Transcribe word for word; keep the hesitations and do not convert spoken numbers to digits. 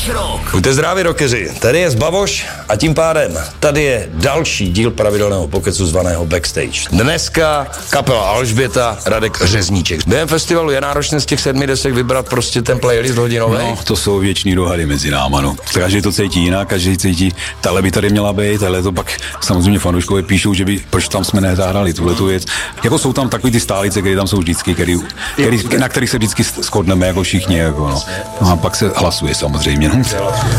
Náš rok. Buďte zdraví, rockeři. Tady je Zbavoš a tím pádem tady je další díl pravidelného pokecu zvaného Backstage. Dneska kapela Alžběta, Radek Řezníček. Během festivalu je náročné z těch sedmi desek vybrat prostě ten playlist hodinový. No, to jsou věční dohady mezi náma, no. Každý to cítí jinak, každý cítí, tahle by tady měla být, ale to pak samozřejmě fanouškové píšou, že by, proč tam jsme nezahrali tuhle tu věc. Jako jsou tam takový ty stálice, které tam jsou vždycky, který, který, na kterých se vždycky shodneme jako všichni, jako no. No a pak se hlasuje samozřejmě. No.